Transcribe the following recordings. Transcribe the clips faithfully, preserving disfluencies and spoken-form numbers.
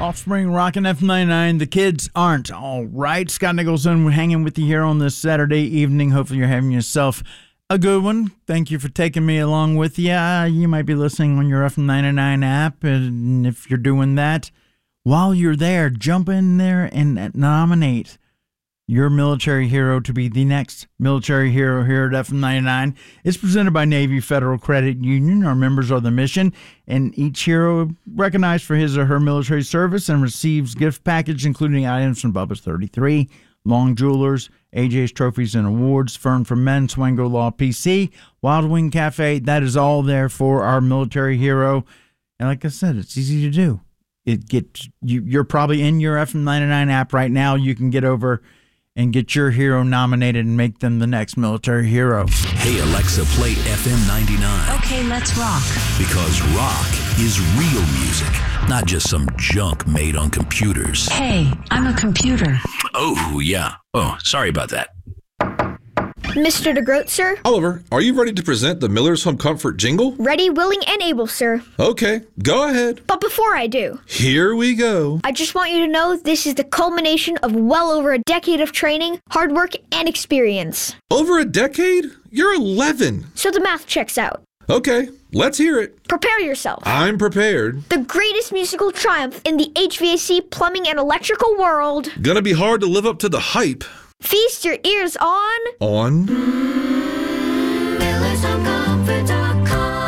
Offspring rocking F ninety-nine. The kids aren't. All right. Scott Nicholson hanging with you here on this Saturday evening. Hopefully you're having yourself a good one. Thank you for taking me along with you. You might be listening on your F ninety-nine app, and if you're doing that, while you're there, jump in there and nominate your military hero to be the next military hero here at F ninety-nine. It's presented by Navy Federal Credit Union. Our members are the mission, and each hero recognized for his or her military service and receives gift package, including items from Bubba's thirty-three, Long Jewelers, A J's Trophies and Awards, Fern for Men, Swango Law P C, Wild Wing Cafe. That is all there for our military hero. And like I said, it's easy to do. It gets you, you're probably in your F ninety-nine app right now. You can get over and get your hero nominated and make them the next military hero. Hey, Alexa, play F M ninety-nine. Okay, let's rock. Because rock is real music, not just some junk made on computers. Hey, I'm a computer. Oh, yeah. Oh, sorry about that. Mister DeGroat, sir? Oliver, are you ready to present the Miller's Home Comfort jingle? Ready, willing, and able, sir. Okay, go ahead. But before I do, here we go. I just want you to know this is the culmination of well over a decade of training, hard work, and experience. Over a decade? You're eleven. So the math checks out. Okay, let's hear it. Prepare yourself. I'm prepared. The greatest musical triumph in the H V A C, plumbing, and electrical world. Gonna be hard to live up to the hype. Feast your ears on... On? Millers Home Comfort dot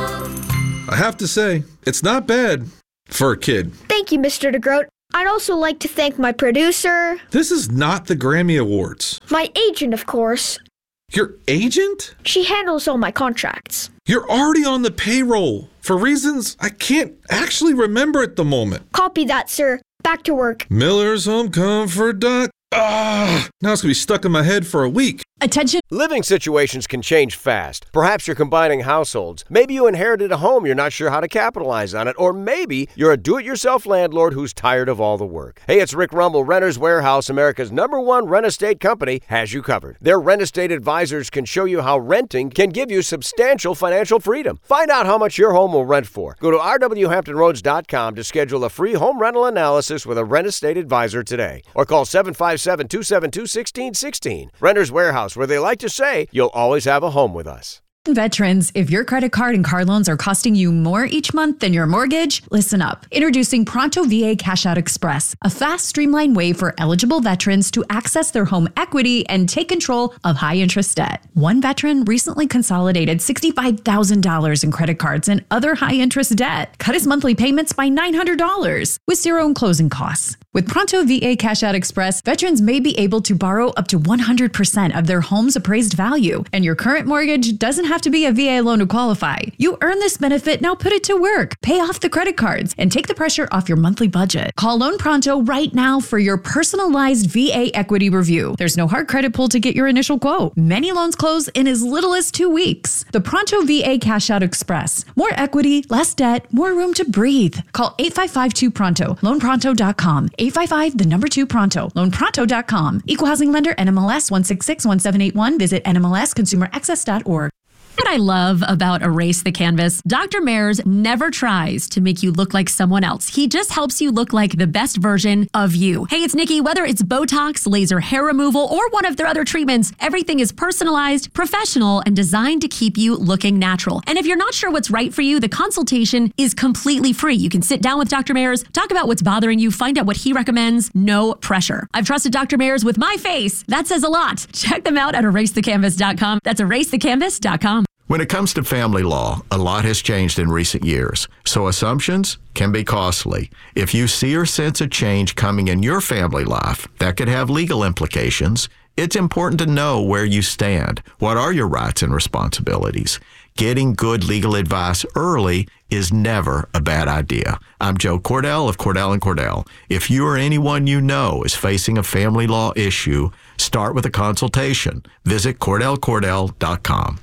com. I have to say, it's not bad for a kid. Thank you, Mister DeGroat. I'd also like to thank my producer... This is not the Grammy Awards. My agent, of course. Your agent? She handles all my contracts. You're already on the payroll for reasons I can't actually remember at the moment. Copy that, sir. Back to work. Millers Home Comfort dot com. Ah, now it's going to be stuck in my head for a week. Attention. Living situations can change fast. Perhaps you're combining households. Maybe you inherited a home you're not sure how to capitalize on it. Or maybe you're a do-it-yourself landlord who's tired of all the work. Hey, it's Rick Rumble. Renters Warehouse, America's number one rent estate company, has you covered. Their rent estate advisors can show you how renting can give you substantial financial freedom. Find out how much your home will rent for. Go to r w hampton roads dot com to schedule a free home rental analysis with a rent estate advisor today. Or call seven five seven, two seven two, one six one six. Renters Warehouse, where they like to say, you'll always have a home with us. Veterans, if your credit card and car loans are costing you more each month than your mortgage, listen up. Introducing Pronto V A Cash Out Express, a fast, streamlined way for eligible veterans to access their home equity and take control of high-interest debt. One veteran recently consolidated sixty-five thousand dollars in credit cards and other high-interest debt, cut his monthly payments by nine hundred dollars with zero in closing costs. With Pronto V A Cash Out Express, veterans may be able to borrow up to one hundred percent of their home's appraised value, and your current mortgage doesn't have to be a V A loan to qualify. You earn this benefit, now put it to work. Pay off the credit cards and take the pressure off your monthly budget. Call Loan Pronto right now for your personalized V A equity review. There's no hard credit pull to get your initial quote. Many loans close in as little as two weeks. The Pronto V A Cash Out Express. More equity, less debt, more room to breathe. Call eight five five two Pronto. Loan Pronto dot com. eight five five, the number two Pronto. Loan Pronto dot com. Equal housing lender, N M L S one six six one seven eight one. Visit N M L S consumer access dot org. What I love about Erase the Canvas, Doctor Mayers never tries to make you look like someone else. He just helps you look like the best version of you. Hey, it's Nikki. Whether it's Botox, laser hair removal, or one of their other treatments, everything is personalized, professional, and designed to keep you looking natural. And if you're not sure what's right for you, the consultation is completely free. You can sit down with Doctor Mayers, talk about what's bothering you, find out what he recommends. No pressure. I've trusted Doctor Mayers with my face. That says a lot. Check them out at erase the canvas dot com. That's erase the canvas dot com. When it comes to family law, a lot has changed in recent years, so assumptions can be costly. If you see or sense a change coming in your family life that could have legal implications, it's important to know where you stand. What are your rights and responsibilities? Getting good legal advice early is never a bad idea. I'm Joe Cordell of Cordell and Cordell. If you or anyone you know is facing a family law issue, start with a consultation. Visit cordell cordell dot com.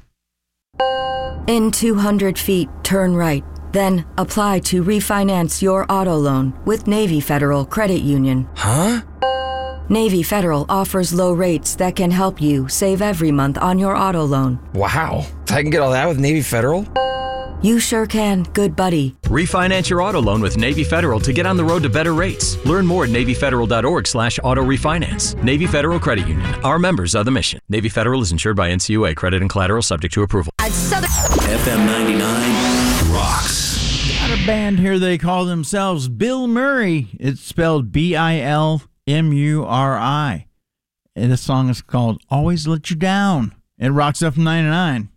In two hundred feet, turn right. Then apply to refinance your auto loan with Navy Federal Credit Union. Huh? Navy Federal offers low rates that can help you save every month on your auto loan. Wow. I can get all that with Navy Federal? You sure can, good buddy. Refinance your auto loan with Navy Federal to get on the road to better rates. Learn more at NavyFederal.org slash auto refinance. Navy Federal Credit Union. Our members are the mission. Navy Federal is insured by N C U A. Credit and collateral subject to approval. F M ninety-nine rocks. Got a band here. They call themselves Bill Murray. It's spelled B I L M U R I. And this song is called Always Let You Down. It rocks F M ninety-nine.